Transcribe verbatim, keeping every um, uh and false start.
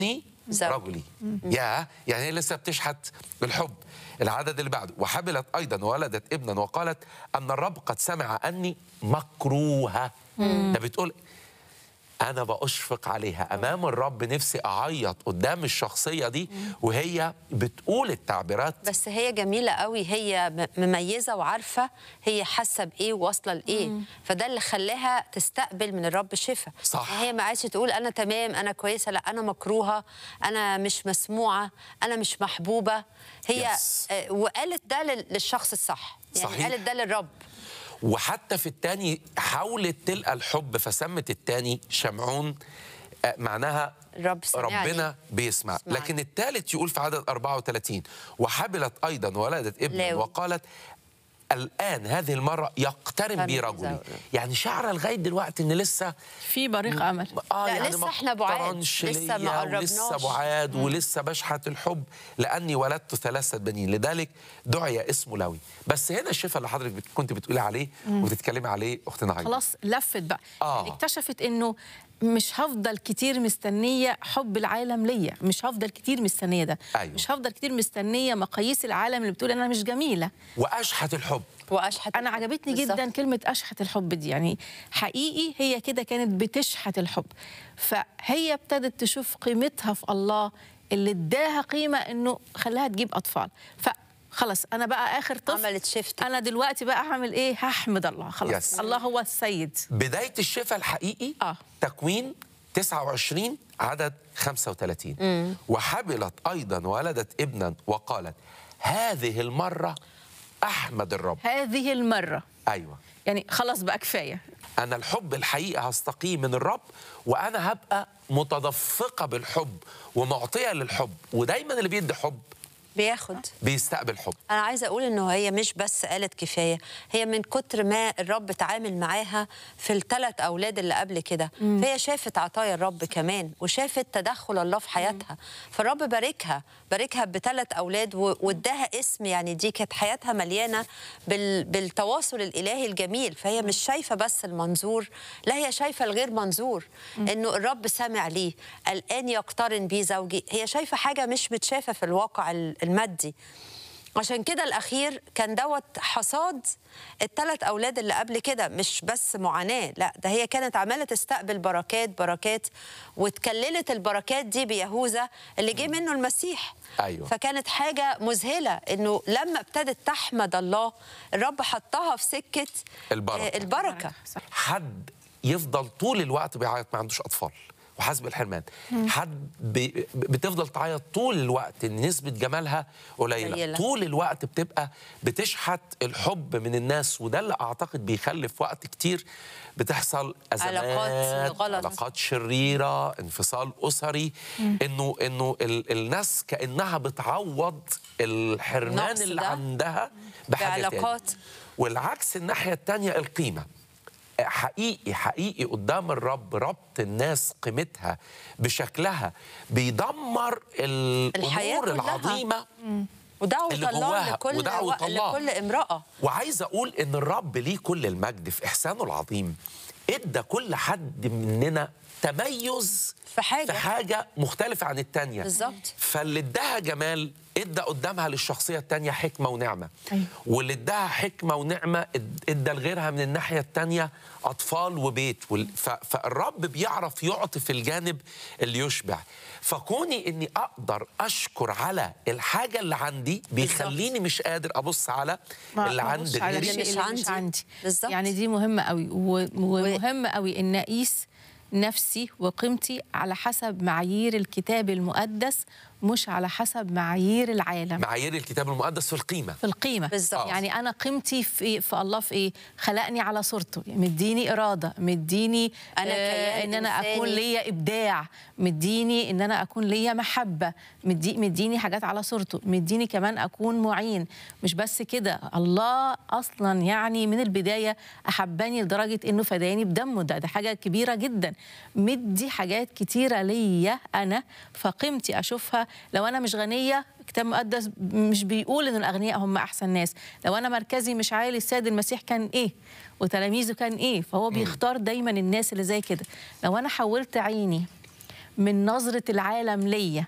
رجلي. يا يعني هي لسه بتشحت الحب. العدد اللي بعده، وحبلت أيضا وولدت ابنا وقالت أن الرب قد سمع أني مكروهة. ده بتقول أنا بأشفق عليها أمام الرب، نفسي أعيط قدام الشخصية دي وهي بتقول التعبيرات. بس هي جميلة قوي، هي مميزة وعارفة هي حاسة بإيه وواصلة لإيه، فده اللي خلاها تستقبل من الرب شفاء. صح. هي ما عادش تقول أنا تمام أنا كويسة، لا أنا مكروهة، أنا مش مسموعة، أنا مش محبوبة. هي يس. آه وقالت ده للشخص الصح، يعني صحيح. قالت ده للرب. وحتى في التاني حاولت تلقى الحب فسمت التاني شمعون، معناها الرب ربنا بيسمع. سمعني. لكن الثالث يقول في عدد أربعة وثلاثين وحبلت أيضا وولدت ابنا وقالت الآن هذه المرة يقترن بي رجلي. يعني شعر لغاية دلوقتي إن لسه في بريق أمل. آه لا يعني لسه احنا بعاد، لسه ما قربناش، ولسه بعاد ولسه بشحت الحب لأني ولدت ثلاثة بنين، لذلك دعي اسمه لوي. بس هنا الشفاء اللي حضرتك كنت بتقولي عليه وبتتكلمي عليه أختنا عايدة خلاص لفت بقى. آه. يعني اكتشفت إنه مش هفضل كتير مستنية حب العالم ليا، مش هفضل كتير مستنية ده. أيوة. مش هفضل كتير مستنية مقاييس العالم اللي بتقول أنا مش جميلة. وأشحت الحب. وأشحت أنا عجبتني بالزبط. جدا كلمة أشحت الحب دي، يعني حقيقي هي كده كانت بتشحت الحب. فهي ابتدت تشوف قيمتها في الله اللي اداها قيمة إنه خلاها تجيب أطفال. ف خلاص انا بقى اخر طفل، عملت شيفت. انا دلوقتي بقى هعمل ايه؟ هحمد الله. خلاص يس. الله هو السيد. بداية الشفاء الحقيقي آه. تكوين تسعة وعشرين عدد خمسة وثلاثين. مم. وحبلت أيضا وولدت ابنا وقالت هذه المرة أحمد الرب. هذه المرة. أيوة. يعني خلاص بقى كفاية. أنا الحب الحقيقي هستقيه من الرب، وأنا هبقى متدفقة بالحب ومعطية للحب، ودايما اللي بيدي حب بياخد بيستقبل حب. أنا عايزة أقول إنه هي مش بس قالت كفاية، هي من كتر ما الرب تعامل معاها في الثلاث أولاد اللي قبل كده، فهي شافت عطايا الرب كمان وشافت تدخل الله في حياتها، فالرب باركها باركها بثلاث أولاد واداها اسم. يعني دي كانت حياتها مليانة بال... بالتواصل الإلهي الجميل، فهي مش شايفة بس المنظور، لا هي شايفة الغير منظور، إنه الرب سامع ليه، الآن يقترن بي زوجي. هي شايفة حاجة مش متشافة في الواقع المادي. عشان كده الأخير كان دوت حصاد الثلاث أولاد اللي قبل كده، مش بس معاناة، لا ده هي كانت عمالة تستقبل بركات بركات، وتكللت البركات دي بيهوذا اللي جه منه المسيح. أيوة. فكانت حاجة مذهلة إنه لما ابتدت تحمد الله الرب حطها في سكة البركة. آه البركة. حد يفضل طول الوقت بيعيط ما عندوش أطفال وحسب الحرمان، حد بي بتفضل تعيط طول الوقت ان نسبه جمالها قليله، قليلة. طول الوقت بتبقى بتشحت الحب من الناس، وده اللي اعتقد بيخلف وقت كتير بتحصل ازمات، علاقات غلط، علاقات شريره، انفصال اسري، مم. انه انه ال الناس كانها بتعوض الحرمان اللي ده. عندها بحاجه بعلاقات تانية. والعكس الناحيه الثانيه القيمه. حقيقي حقيقي قدام الرب ربط الناس قيمتها بشكلها بيدمر الأمور العظيمة ودعوة الله لكل, ودعوة و... الله لكل امرأة. وعايز أقول إن الرب ليه كل المجد في إحسانه العظيم، إدى كل حد مننا تميز في حاجة في حاجة مختلفة عن التانية بالظبط. فاللي اداها جمال ادى قدامها للشخصية التانية حكمة ونعمة. أيوة. واللي اداها حكمة ونعمة ادى لغيرها من الناحية التانية أطفال وبيت. فالرب بيعرف يعطي في الجانب اللي يشبع. فكوني اني اقدر اشكر على الحاجه اللي عندي بيخليني مش قادر ابص على اللي عند غيري اللي مش عندي, عندي. بالظبط. يعني دي مهمه قوي، ومهم قوي ان اقيس نفسي وقيمتي على حسب معايير الكتاب المقدس، مش على حسب معايير العالم. معايير الكتاب المقدس في القيمه في القيمه بالظبط. يعني انا قيمتي في في الله في ايه؟ خلقني على صورته، مديني اراده، مديني أنا آه ان انا اكون ليا ابداع، مديني ان انا اكون ليا محبه، مدي مديني حاجات على صورته، مديني كمان اكون معين. مش بس كده، الله اصلا يعني من البدايه احبني لدرجه انه فداني بدمه. ده ده حاجه كبيره جدا. مدي حاجات كتيره ليا انا، فقيمتي اشوفها. لو أنا مش غنية، الكتاب المقدس مش بيقول إن الأغنياء هم أحسن ناس. لو أنا مركزي مش عالي، السيد المسيح كان إيه؟ وتلاميذه كان إيه؟ فهو بيختار دايما الناس اللي زي كده. لو أنا حولت عيني من نظرة العالم ليا.